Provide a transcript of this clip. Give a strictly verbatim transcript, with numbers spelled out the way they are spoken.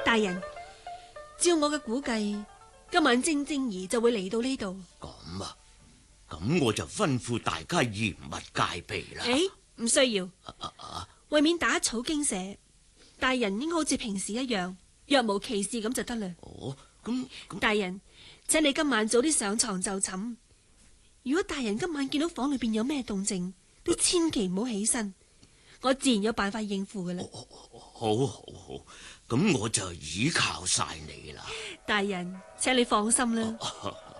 大人，照我嘅估計，今晚晶晶兒就會嚟到呢度。 咁啊，咁我就吩咐大家嚴密戒備啦。 誒，唔需要， 啊啊啊為免打草驚蛇，大人應該好似平時一樣，若無其事咁就得啦。 哦，咁咁， 大人，請你今晚早啲上床就寢。如果大人今晚見到房裏邊有咩動靜，都千祈唔好起身，我自然有辦法應付噶啦。 好好好，咁我就依靠晒你啦。 大人，請你放心啦。